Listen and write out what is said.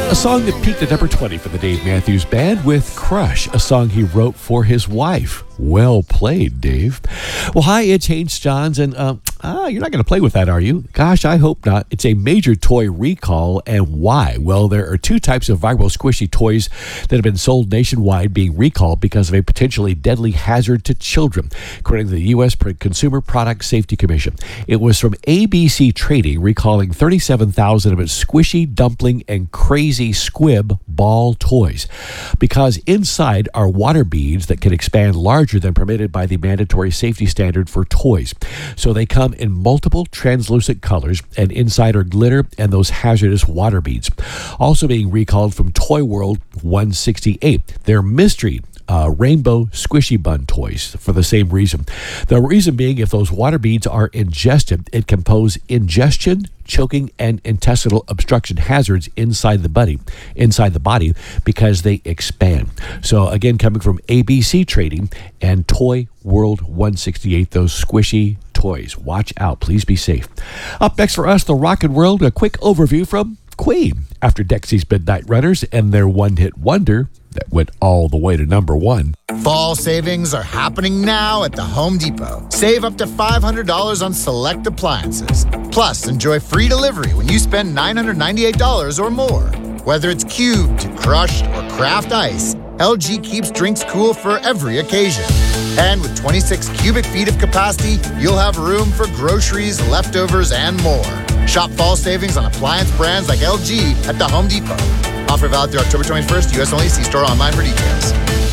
A song that peaked at number 20 for the Dave Matthews Band with Crush, a song he wrote for his wife. Well played, Dave. Well, hi, it's Haynes Johns, and you're not going to play with that, are you? Gosh, I hope not. It's a major toy recall, and why? Well, there are two types of viral squishy toys that have been sold nationwide being recalled because of a potentially deadly hazard to children, according to the U.S. Consumer Product Safety Commission. It was from ABC Trading recalling 37,000 of its squishy, dumpling, and crazy squib ball toys because inside are water beads that can expand larger than permitted by the mandatory safety standard for toys. So they come in multiple translucent colors, and inside are glitter and those hazardous water beads. Also being recalled from Toy World 168. They're mystery rainbow squishy bun toys for the same reason. The reason being, if those water beads are ingested, it can pose ingestion, choking, and intestinal obstruction hazards inside the body because they expand. So again, coming from ABC Trading and Toy World 168, those squishy toys. Watch out. Please be safe. Up next for us, the Rockin' World, a quick overview from Queen after Dexy's Midnight Runners and their one-hit wonder that went all the way to number one. Fall savings are happening now at the Home Depot. Save up to $500 on select appliances. Plus, enjoy free delivery when you spend $998 or more. Whether it's cubed, crushed, or craft ice, LG keeps drinks cool for every occasion. And with 26 cubic feet of capacity, you'll have room for groceries, leftovers, and more. Shop fall savings on appliance brands like LG at the Home Depot. Offer valid through October 21st. U.S. only. See store online for details.